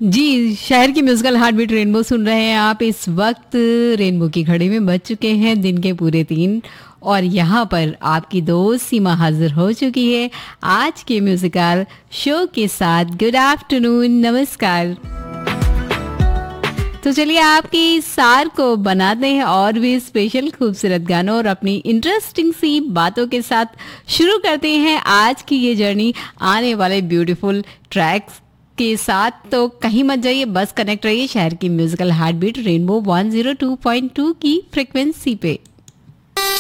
जी, शहर की musical heart beat rainbow सुन रहे हैं आप इस वक्त। रेनबो की घड़ी में बज चुके हैं दिन के पूरे 3 और यहाँ पर आपकी दोस्त सीमा हाजिर हो चुकी है आज के म्यूजिकल शो के साथ। गुड आफ्टरनून, नमस्कार। तो चलिए आपकी सार को बनाते हैं और भी स्पेशल खूबसूरत गानों और अपनी इंटरेस्टिंग सी बातों के साथ शुरू करते हैं आज की ये जर्नी आने वाले ब्यूटीफुल ट्रैक्स के साथ। तो कहीं मत जाइए, बस कनेक्ट रहिए शहर की म्यूजिकल हार्ट बीट रेनबो 102.2 की फ्रिक्वेंसी पे।